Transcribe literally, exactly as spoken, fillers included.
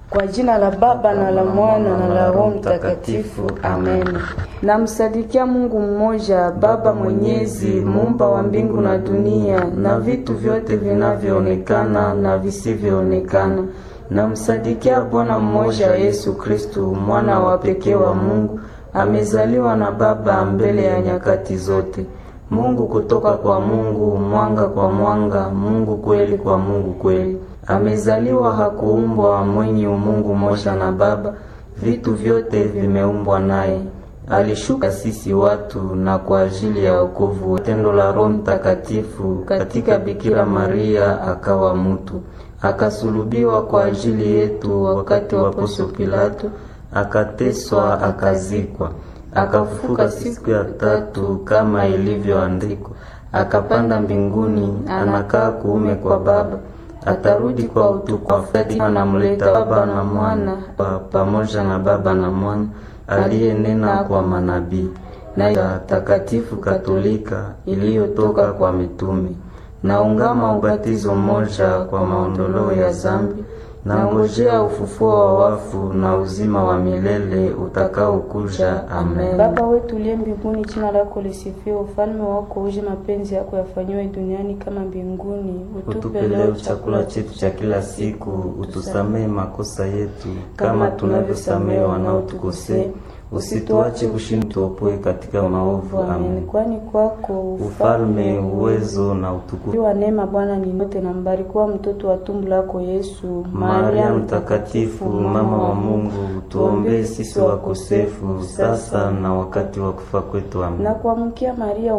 Kwa jina la Baba na la Mwana na la Roho Mtakatifu. Amen. Namsadikia Mungu mmoja, Baba Mwenyezi, muumba wa mbingu na dunia na vitu vyote vinavyoonekana na visivyoonekana. Namsadikia Bwana mmoja, Yesu Kristo, mwana wa pekee wa Mungu, amezaliwa na Baba mbele ya nyakati zote. Mungu kutoka kwa Mungu, mwanga kwa mwanga, Mungu kweli kwa Mungu kweli. Amezaliwa, hakuumbwa, mwenye umungu moja na Baba, vitu vyote vimeumbwa naye. Alishuka sisi watu na kwa ajili ya wokovu, tendo la Roho Mtakatifu, katika Bikira Maria akawa mtu. Akasulubiwa kwa ajili yetu wakati wa Poncio Pilato, akateswa, akazikwa. Akafufuka siku ya tatu kama ilivyoandikwa. Akapanda mbinguni, anakaa kuume kwa Baba. Atarudi kwa utukufu, anamleta Baba na Mwana, pamoja na Baba na Mwana, aliyenena kwa manabii. Na takatifu Katolika iliyotoka kwa mitume. Naungama ubatizo mmoja kwa maondoleo ya dhambi. Nangojea ufufuo wa wafu na uzima wa milele utakaokuja. Amen. Baba wetu uliye mbinguni, jina lako lisifiwe, ufalme wako uje, mapenzi yako yafanywe duniani kama mbinguni. Utupe leo chakula chetu cha kila siku, utusamee makosa yetu kama tunavyosamea wanaotukosea. Usituache kushindwa, tuopoe katika maovu. Amen. Kwani kwako ufalme, uwezo na utukufu wa neema Bwana ni yote, na mbarikiwa mtoto wa tumbo lako Yesu. Maria Mtakatifu, mama wa Mungu, tuombee sisi wakosefu sasa na wakati wa kufa kwetu. Amen. Na kuamkia Maria